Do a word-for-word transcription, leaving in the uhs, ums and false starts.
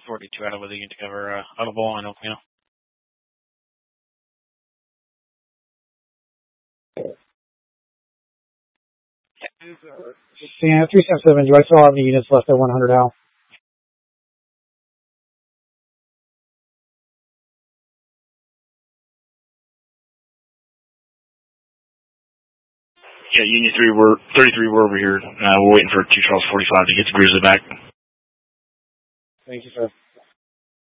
forty-two out of with the unit to cover uh, Audible and El Camino. Yeah, three seven seven, do I still have any units left at one hundred Al? Yeah, Union three, we're, thirty-three, we're over here. Uh, we're waiting for two Charles forty-five to get the Grizzly back. Thank you, sir.